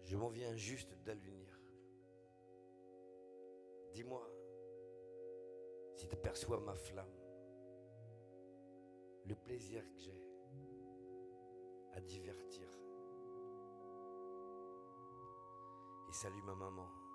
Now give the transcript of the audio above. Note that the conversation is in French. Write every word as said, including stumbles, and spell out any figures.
Je m'en viens juste d'allunir. Dis-moi si tu perçois ma flamme, le plaisir que j'ai à divertir. Et salut ma maman.